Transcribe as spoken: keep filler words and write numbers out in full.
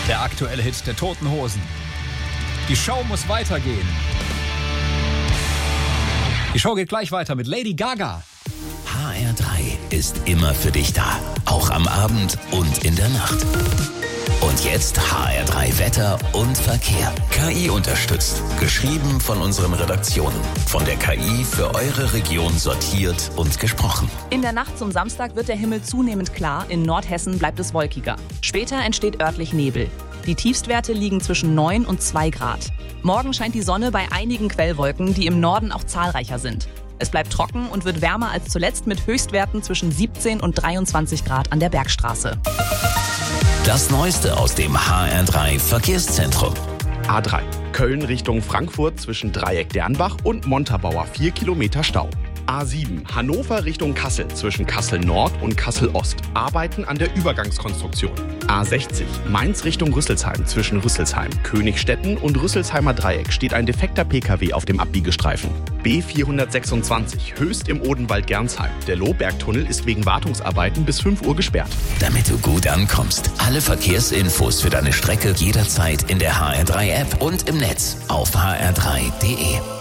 Der aktuelle Hit der Toten Hosen. Die Show muss weitergehen. Die Show geht gleich weiter mit Lady Gaga. H R drei ist immer für dich da. Auch am Abend und in der Nacht. Und jetzt H R drei Wetter und Verkehr. K I unterstützt. Geschrieben von unseren Redaktionen. Von der K I für eure Region sortiert und gesprochen. In der Nacht zum Samstag wird der Himmel zunehmend klar. In Nordhessen bleibt es wolkiger. Später entsteht örtlich Nebel. Die Tiefstwerte liegen zwischen neun und zwei Grad. Morgen scheint die Sonne bei einigen Quellwolken, die im Norden auch zahlreicher sind. Es bleibt trocken und wird wärmer als zuletzt mit Höchstwerten zwischen siebzehn und dreiundzwanzig Grad an der Bergstraße. Das Neueste aus dem H R drei Verkehrszentrum. A drei. Köln Richtung Frankfurt zwischen Dreieck Dernbach und Montabaur vier Kilometer Stau. A sieben. Hannover Richtung Kassel zwischen Kassel Nord und Kassel Ost. Arbeiten an der Übergangskonstruktion. A sechzig. Mainz Richtung Rüsselsheim zwischen Rüsselsheim, Königstetten und Rüsselsheimer Dreieck steht ein defekter P K W auf dem Abbiegestreifen. B vierhundertsechsundzwanzig. Höchst im Odenwald-Gernsheim. Der Lohbergtunnel ist wegen Wartungsarbeiten bis fünf Uhr gesperrt. Damit du gut ankommst. Alle Verkehrsinfos für deine Strecke jederzeit in der H R drei App und im Netz auf h r drei punkt d e.